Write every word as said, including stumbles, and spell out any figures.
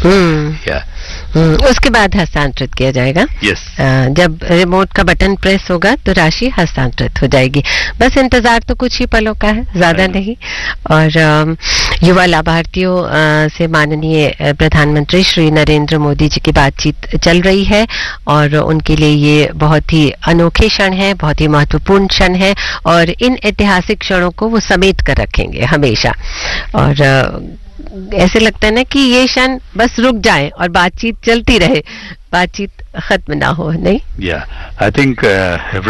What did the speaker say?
या उसके बाद हस्तांतरित किया जाएगा. यस. जब रिमोट का बटन प्रेस होगा तो राशि हस्तांतरित हो जाएगी. बस इंतजार तो कुछ ही पलों का है, ज्यादा नहीं. और युवा लाभार्थियों से माननीय प्रधानमंत्री श्री नरेंद्र मोदी जी की बातचीत चल रही है और उनके लिए ये बहुत ही अनोखे क्षण है, बहुत ही महत्वपूर्ण क्षण है और इन ऐतिहासिक क्षणों को वो समेट कर रखेंगे हमेशा. और ऐसे लगता है ना कि ये क्षण बस रुक जाए और बातचीत चलती रहे, बातचीत खत्म ना हो. नहीं? या आई थिंक